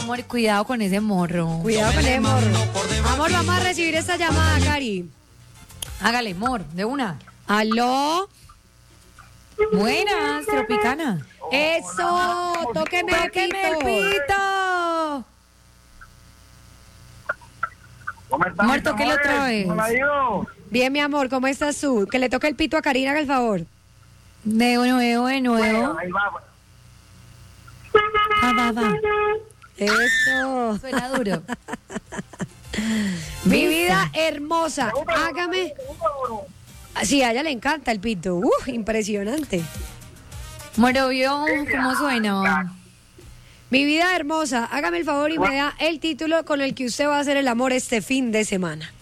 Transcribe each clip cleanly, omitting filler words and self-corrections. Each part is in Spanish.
amor, cuidado con ese morro. Cuidado con ese morro. Amor, vamos a recibir esta llamada, Cari. Hágale, amor, de una. ¿Aló? Buenas, Tropicana. Eso, tóqueme el pito. ¿Cómo estás? Amor, tóquelo otra vez. ¿Cómo la ha ido? Bien, mi amor, ¿cómo estás tú? Que le toque el pito a Karina, haga el favor. De nuevo. Bueno, ahí va. Va. Eso. Suena duro. Mi vida hermosa, hágame. Sí, a ella le encanta el pito. Impresionante. Moro, ¿vio cómo suena? Mi vida hermosa, hágame el favor y me da el título con el que usted va a hacer el amor este fin de semana.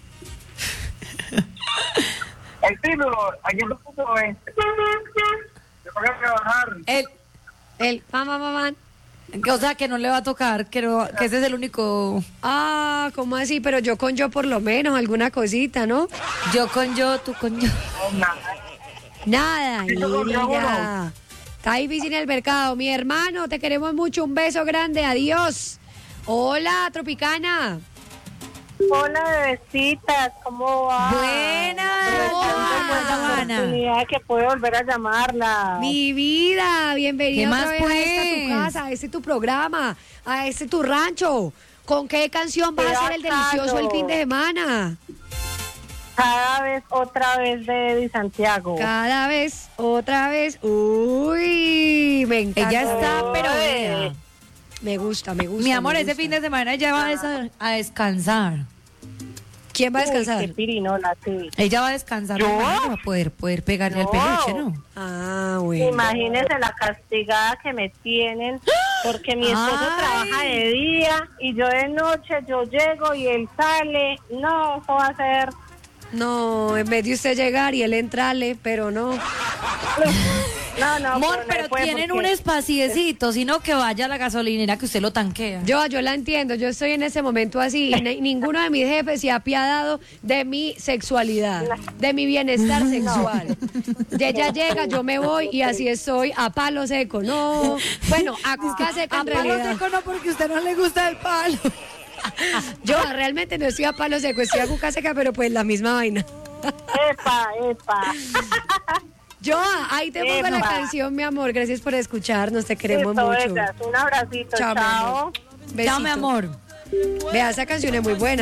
El título, aquí lo puso Te toca trabajar. Mamá. O sea, que no le va a tocar, que ese es el único... Ah, ¿cómo así? Pero yo con yo por lo menos, alguna cosita, ¿no? Yo con yo, tú con yo. Nada, Sí, yo con yo, mira. Está difícil el mercado. Mi hermano, te queremos mucho. Un beso grande. Adiós. Hola, Tropicana. Hola, bebecitas, ¿cómo va? Buenas, Oportunidad que puede volver a llamarla. Mi vida, bienvenida ¿Qué más, otra vez a esta tu pues? casa, a este tu programa, a este tu rancho. ¿Con qué canción va a ser el delicioso el fin de semana? Cada vez, otra vez de Eddie Santiago. Cada vez, otra vez. Uy, me encanta. Ella está, pero vea. Me gusta. Mi amor, ese fin de semana ella va a descansar. ¿Quién va a Uy, descansar? qué pirinola, sí. Ella va a descansar. ¿Yo? Va a poder pegarle al No. peluche, ¿no? Ah, bueno. Imagínese la castigada que me tienen, porque mi esposo Ay. trabaja de día y yo de noche, yo llego y él sale. No, eso va a ser... No, en vez de usted llegar y él entrarle, pero no. No, Amor, no pero puede tienen porque- un espaciecito, sino que vaya a la gasolinera que usted lo tanquea. Yo la entiendo, yo estoy en ese momento así y ninguno de mis jefes se ha apiadado de mi sexualidad, de mi bienestar sexual. Y ella llega, yo me voy y así estoy a palo seco. No, bueno, a cuca seca en realidad. no, porque a usted no le gusta el palo. Yo realmente no estoy a palo seco, estoy a cuca seca, pero pues la misma vaina. Epa. Yo, ahí te pongo la Epa. canción, mi amor. Gracias por escucharnos, te queremos Listo, mucho. bellas. Un abracito, Chao, mi amor. chao. Chao, mi Besito. amor. Vea, esa canción es muy buena.